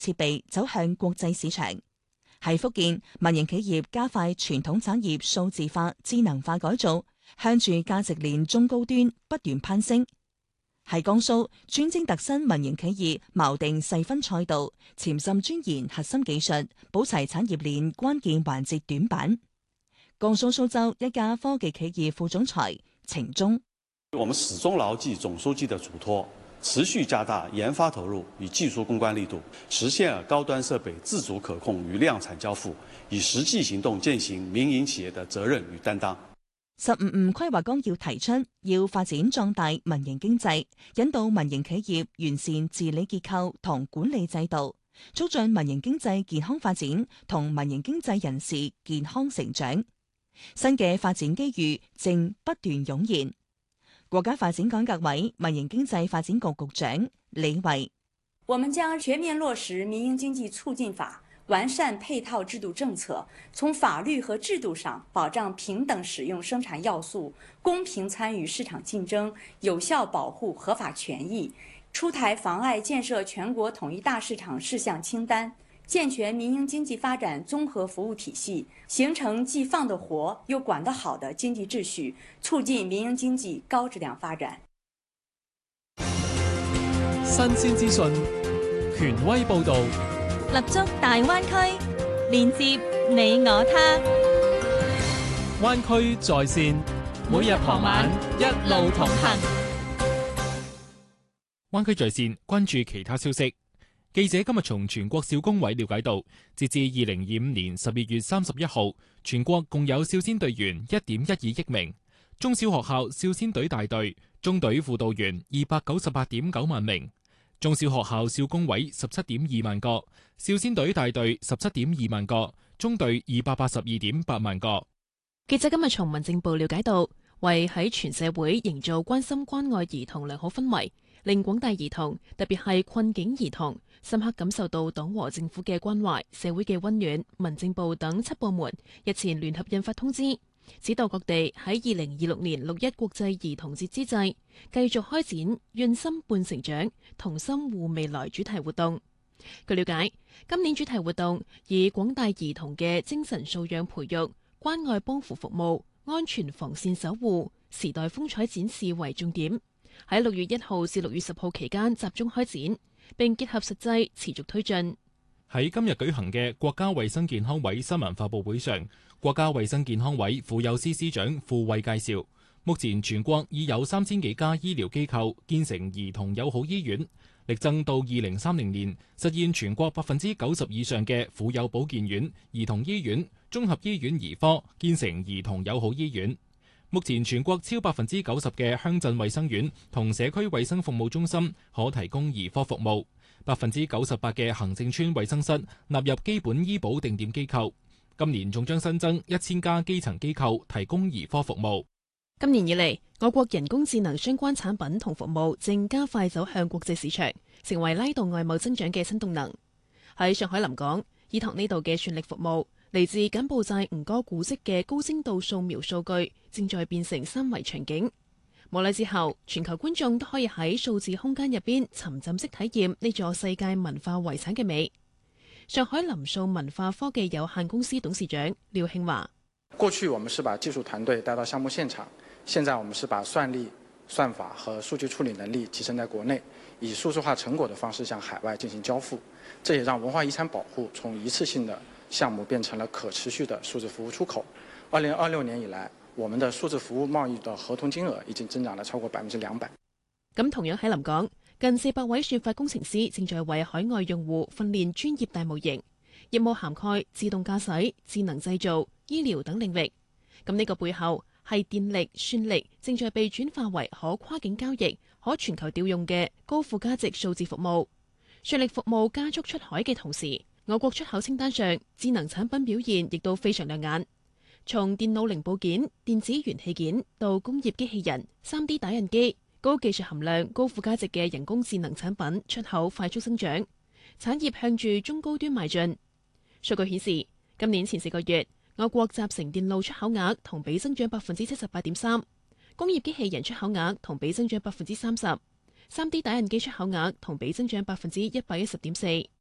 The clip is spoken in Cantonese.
設備走向國際市場。喺福建，民營企業加快傳統產業數字化、智能化改造，向住價值鏈中高端不斷攀升。喺江蘇，專精特新民營企業錨定細分賽道，潛心鑽研核心技術，補齊產業鏈關鍵環節短板。江蘇蘇州一家科技企業副總裁程忠： 我們始終牢記總書記的囑託，持續加大研發投入與技術攻關力度，實現高端設備自主可控與量產交付，以實際行動踐行民營企業的責任與擔當。 15規劃綱要提出，要發展壯大民營經濟，引導民營企業完善治理結構同管理制度，促進民營經濟健康發展同民營經濟人士健康成長。新嘅發展機遇正不斷湧現。國家發展改革委民營經濟發展局局長李維： 我們將全面落實民營經濟促進法，完善配套制度政策，從法律和制度上保障平等使用生產要素，公平參與市場競爭，有效保護合法權益，出台妨礙建設全國統一大市場事項清單，健全民營經濟發展綜合服務體系，形成既放得活又管得好的經濟秩序，促進民營經濟高質量發展。 新鮮資訊，權威報導。 立足大灣區，連接你我他。 灣區在線，每日傍晚一路同行。灣區在線，關注其他消息。記者今日從全國少工委了解到，截至2025年12月31號，全國共有少先隊員1.12億名，中小學校少先隊大隊、中隊輔導員298.9萬名。中小學校少工委17.2萬個，少先隊大隊17.2萬個，中隊282.8萬個。 記者今日從民政部了解到，為喺全社會營造關心關愛兒童良好氛圍，令廣大兒童，特別係困境兒童，深刻感受到黨和政府嘅關懷、社會嘅溫暖。民政部等7部門日前聯合印發通知，指導各地喺2026年6·1國際兒童節之際，繼續開展願心伴成長、同心護未來主題活動。據了解，今年主題活動以廣大兒童嘅精神素養培育、關愛幫扶服務、安全防線守護、時代風采展示為重點，喺6月1號至6月10號期間集中開展，並結合實際持續推進。 喺今日舉行嘅國家衛生健康委新聞發佈會上，國家衛生健康委婦幼司司長傅衛介紹，目前全國已有3000幾家醫療機構建成兒童友好醫院，力爭到2030年實現全國90%以上嘅婦幼保健院、兒童醫院、綜合醫院兒科建成兒童友好醫院。目前全國超90%嘅鄉鎮衛生院同社區衛生服務中心可提供兒科服務，98%嘅行政村衛生室納入基本醫保定點機構。今年仲將新增1000家基層機構提供兒科服務。 今年以嚟，我國人工智能相關產品同服務正加快走向國際市場，成為拉動外貿增長嘅新動能。喺上海臨港，伊托呢度嘅算力服務，嚟自柬埔寨吳哥古蹟嘅高精度掃描數據，正在變成3維場景。冇耐之後，全球觀眾都可以喺數字空間入邊沉浸式體驗呢座世界文化遺產嘅美。上海林數文化科技有限公司董事長廖慶華： 過去我們是把技術團隊帶到項目現場，現在我們是把算力、算法和數據處理能力提升在國內，以數字化成果的方式向海外進行交付。這也讓文化遺產保護從一次性的項目變成了可持續的數字服務出口。2026年以來，我們的數字服務貿易的合同金額已經增長了超過200%。 咁同樣喺臨港，近400位算法工程師正在為海外用戶訓練專業大模型，業務涵蓋自動駕駛、智能製造、醫療等領域。咁呢個背後係電力、算力正在被轉化為可跨境交易、可全球調用嘅高附加值數字服務。算力服務加速出海嘅同時，我國出口清單上智能產品表現亦都非常亮眼。從電腦零部件、電子元器件到工業機器人、3D 打印機，高技術含量、高附加值嘅人工智能產品出口快速增長，產業向住中高端邁進。數據顯示，今年前4個月，我國集成電路出口額同比增長78.3%，工業機器人出口額同比增長30%，3D 打印機出口額同比增長110.4%。